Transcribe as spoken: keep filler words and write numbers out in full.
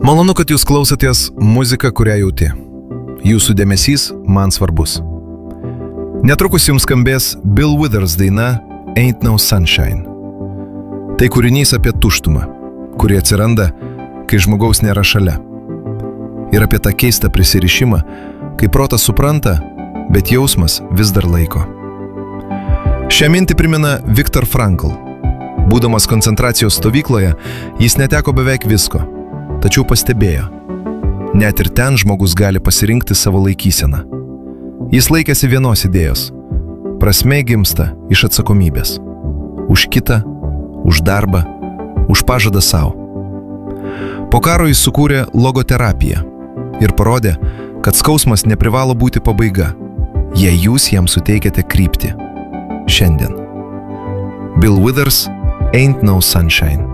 Malonu, kad jūs klausotės muziką, kurią jauti. Jūsų dėmesys man svarbus. Netrukus jums skambės Bill Withers daina Ain't No Sunshine. Tai kūrinys apie tuštumą, kuri atsiranda, kai žmogaus nėra šalia. Ir apie tą keistą prisirišimą, kai protas supranta, bet jausmas vis dar laiko. Šią mintį primena Viktor Frankl. Būdamas koncentracijos stovykloje, jis neteko beveik visko, tačiau pastebėjo. Net ir ten žmogus gali pasirinkti savo laikyseną. Jis laikėsi vienos idėjos. Prasmė gimsta iš atsakomybės. Už kitą, už darbą, už pažadą savo. Po karo jis sukūrė logoterapiją ir parodė, kad skausmas neprivalo būti pabaiga, jei jūs jam suteikėte kryptį. Šiandien. Bill Withers, Ain't No Sunshine.